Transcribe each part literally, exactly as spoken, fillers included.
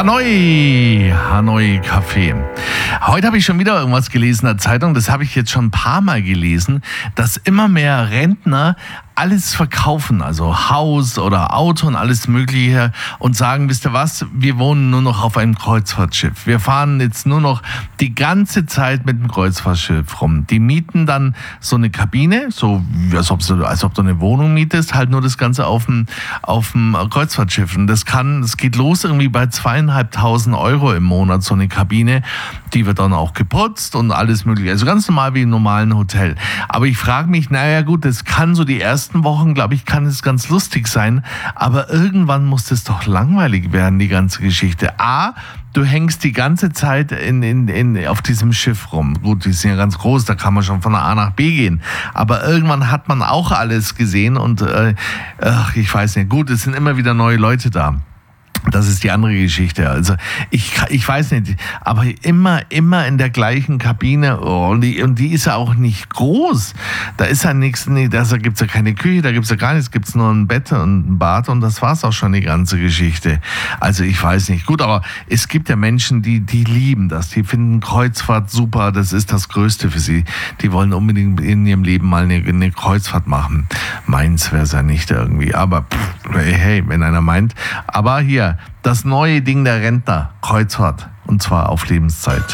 Hanoi, Hanoi Café. Heute habe ich schon wieder irgendwas gelesen in der Zeitung, das habe ich jetzt schon ein paar Mal gelesen, dass immer mehr Rentner alles verkaufen, also Haus oder Auto und alles Mögliche und sagen, wisst ihr was, wir wohnen nur noch auf einem Kreuzfahrtschiff. Wir fahren jetzt nur noch die ganze Zeit mit dem Kreuzfahrtschiff rum. Die mieten dann so eine Kabine, so als ob, du, als ob du eine Wohnung mietest, halt nur das Ganze auf dem, auf dem Kreuzfahrtschiff. Und das kann, es geht los irgendwie bei zweieinhalbtausend Euro im Monat, so eine Kabine. Die wird dann auch geputzt und alles Mögliche. Also ganz normal wie im normalen Hotel. Aber ich frage mich, naja gut, das kann so die ersten Wochen, glaube ich, kann es ganz lustig sein, aber irgendwann muss es doch langweilig werden, die ganze Geschichte. A, du hängst die ganze Zeit in, in, in, auf diesem Schiff rum. Gut, die sind ja ganz groß, da kann man schon von A nach B gehen. Aber irgendwann hat man auch alles gesehen und äh, ach, ich weiß nicht, gut, es sind immer wieder neue Leute da. Das ist die andere Geschichte. Also ich, ich weiß nicht, aber immer, immer in der gleichen Kabine. Oh, und, die, und die ist ja auch nicht groß. Da ist ja nichts, nee, da gibt es ja keine Küche, da gibt es ja gar nichts, gibt es nur ein Bett und ein Bad und das war's auch schon, die ganze Geschichte. Also ich weiß nicht. Gut, aber es gibt ja Menschen, die, die lieben das. Die finden Kreuzfahrt super, das ist das Größte für sie. Die wollen unbedingt in ihrem Leben mal eine, eine Kreuzfahrt machen. Meins wäre es ja nicht irgendwie. Aber pff, hey, wenn einer meint. Aber hier, das neue Ding der Rentner, Kreuzfahrt, und zwar auf Lebenszeit.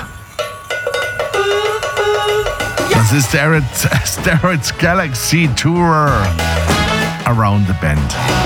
Das ist Steroids Galaxy Tour Around the Bend.